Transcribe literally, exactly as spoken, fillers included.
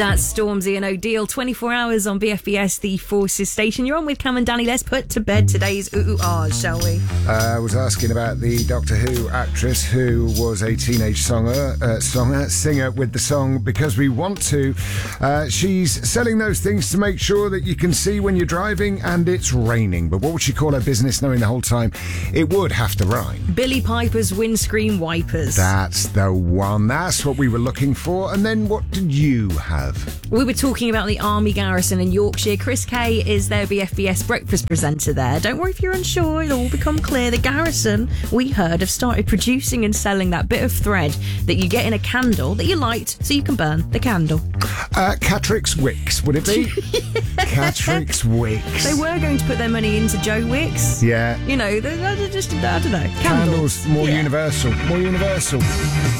That's Stormzy and O'Deal. twenty-four hours on B F B S, the Forces station. You're on with Cam and Danny. Let's put to bed today's ooh ooh ahs, shall we? Uh, I was asking about the Doctor Who actress who was a teenage songer, uh, songer, singer with the song Because We Want To. Uh, she's selling those things to make sure that you can see when you're driving and it's raining. But what would she call her business, knowing the whole time it would have to rhyme? Billy Piper's windscreen wipers. That's the one. That's what we were looking for. And then what did you have? We were talking about the Army Garrison in Yorkshire. Chris Kay is their B F B S breakfast presenter there. Don't worry if you're unsure, it'll all become clear. The Garrison, we heard, have started producing and selling that bit of thread that you get in a candle that you light so you can burn the candle. Uh, Catrix Wicks, would it be? Catrix Wicks. They were going to put their money into Joe Wicks. Yeah. You know, they're, they're just, I don't know. Candles. Candles, more Yeah. universal. More universal.